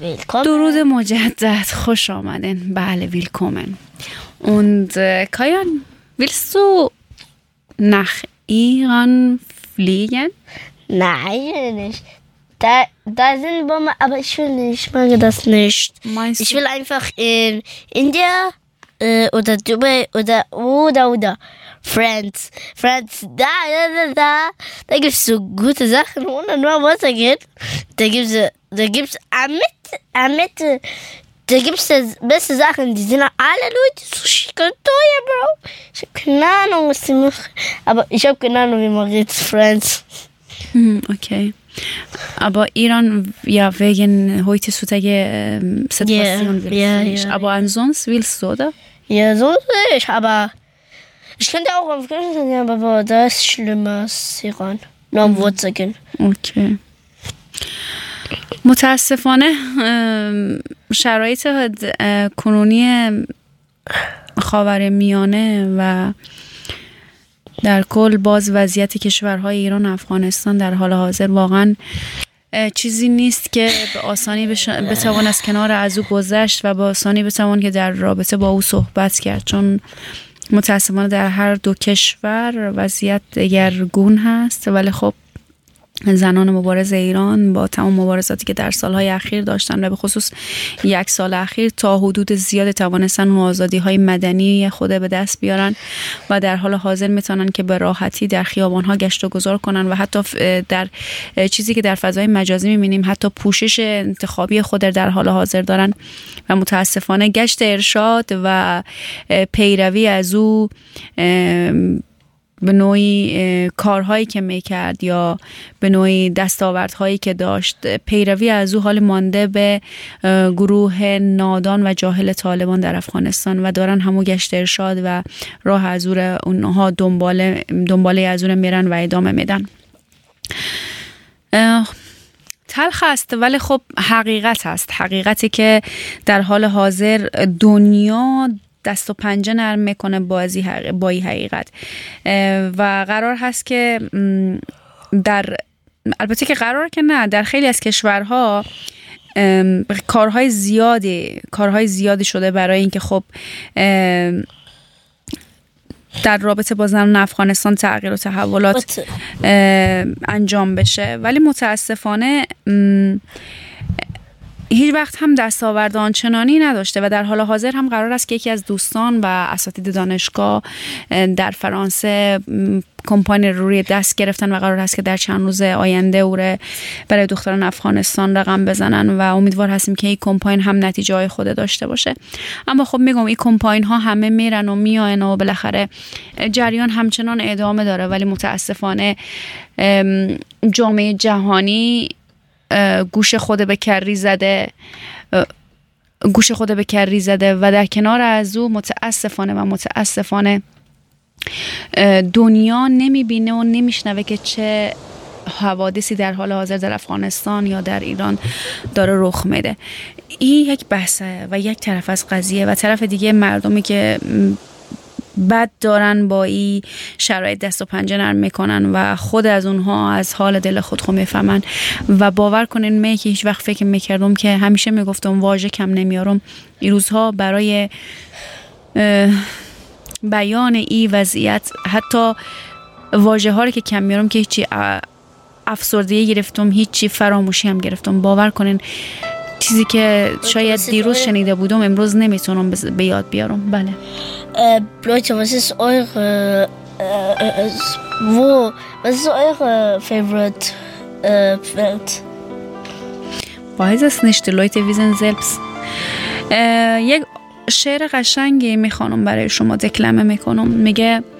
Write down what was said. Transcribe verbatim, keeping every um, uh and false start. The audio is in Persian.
willkommen. درود مجدد، خوش آمدین. بله، willkommen. Und äh, Kajan, willst du nach Iran fliegen? Nein, ich will nicht. Da, da sind Bomben, aber ich will nicht, ich mag das nicht. Meinst Ich du? will einfach in India äh, oder Dubai oder oder oder Friends. Friends, da, da, da, da, da gibt es so gute Sachen, ohne nur Wasser geht. Da gibt es da gibt's Amit, Amit, da gibt es beste Sachen, die sind alle Leute so schick und teuer, Bro. Ich habe keine Ahnung, was die machen, aber ich habe keine Ahnung, wie man redet, Friends. Hm, okay. Aber Iran, ja, wegen heute zutage Situation Ja, willst ja, du nicht. ja. Aber ansonsten willst du, oder? Ja, so nicht, aber ich könnte auch Afghanistan gehen, aber da ist schlimmer als Iran. Nur um Wurzel gehen. اوکی. متاسفانه ام، شرایط اه، کنونی خاورمیانه و در کل باز وضعیت کشورهای ایران و افغانستان در حال حاضر واقعا اه، چیزی نیست که به آسانی بش- بتوان از کنار از او گذشت و به آسانی بتوان که در رابطه با او صحبت کرد، چون متاسفانه در هر دو کشور وضعیت دگرگون هست. ولی خب زنان مبارز ایران با تمام مبارزاتی که در سالهای اخیر داشتن و به خصوص یک سال اخیر تا حدود زیاد توانستن اون آزادی‌های مدنی خود به دست بیارن و در حال حاضر میتونن که به راحتی در خیابان‌ها گشت و گذار کنن و حتی در چیزی که در فضای مجازی می‌بینیم حتی پوشش انتخابی خود در حال حاضر دارن و متاسفانه گشت ارشاد و پیروی از او به نوعی کارهایی که میکرد یا به نوعی دستاوردهایی که داشت، پیروی از او حال مانده به گروه نادان و جاهل طالبان در افغانستان و دارن همو گشت ارشاد و راه از او اونها دنباله دنباله از او میرن و ادامه میدن. تلخ است ولی خب حقیقت است، حقیقتی که در حال حاضر دنیا دست و پنجه نرم میکنه بازی حق... با این حقیقت و قرار هست که در البته که قرار که نه در خیلی از کشورها کارهای زیادی کارهای زیادی شده برای اینکه خب در رابطه با زنان افغانستان تغییر و تحولات انجام بشه، ولی متاسفانه هیچ وقت هم دستاورد آنچنانی نداشته و در حال حاضر هم قرار است که یکی از دوستان و اساتید دانشگاه در فرانسه کمپانی روی دست گرفتن و قرار است که در چند روز آینده او را برای دختران افغانستان رقم بزنن و امیدوار هستیم که این کمپاین هم نتیجه های خود داشته باشه. اما خب میگم این کمپاین ها همه میرن و میاین و بالاخره جریان همچنان ادامه داره، ولی متاسفانه جامعه جهانی گوش خود به کری زده گوش خود به کری زده و در کنار از او متاسفانه و متاسفانه دنیا نمیبینه و نمیشنوه که چه حوادثی در حال حاضر در افغانستان یا در ایران داره رخ میده. این یک بحثه و یک طرف از قضیه و طرف دیگه مردمی که بد دارن با این شرایط دست و پنجه نرم میکنن و خود از اونها از حال دل خود خود میفهمن و باور کنین من که هیچ وقت فکر میکردم که همیشه میگفتم واژه کم نمیارم، این روزها برای بیان این وضعیت حتی واژه ها رو که کم میارم که هیچی افسردگی گرفتم، هیچی فراموشی هم گرفتم. باور کنین چیزی که شاید دیروز شنیده بودم امروز نمیتونم به یاد بیارم. بله. Äh, Leute, was ist eure, äh, äh, wo, was ist eure favorite äh, Welt? weiß es nicht, die Leute wissen selbst. یک شعر قشنگی میخوانم برای شما دکلمه میکنم، میگه